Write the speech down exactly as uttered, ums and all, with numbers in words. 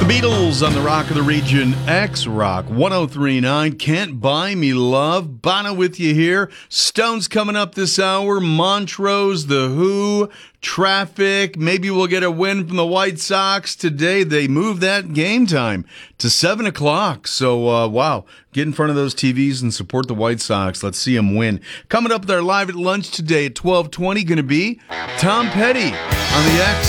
Beatles on the Rock of the Region, X-Rock, one oh three point nine, Can't Buy Me Love. Bono with you here. Stones coming up this hour, Montrose, The Who, traffic. Maybe we'll get a win from the White Sox today. They moved that game time to seven o'clock. So, uh, wow, get in front of those T Vs and support the White Sox. Let's see them win. Coming up there live at lunch today at twelve twenty, going to be Tom Petty on the X.